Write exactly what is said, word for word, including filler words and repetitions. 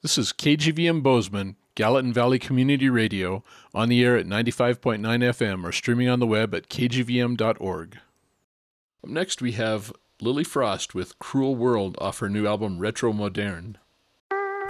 This is K G V M Bozeman, Gallatin Valley Community Radio, on the air at ninety-five point nine F M or streaming on the web at k g v m dot org. Up next we have Lily Frost with Cruel World off her new album Retro Moderne.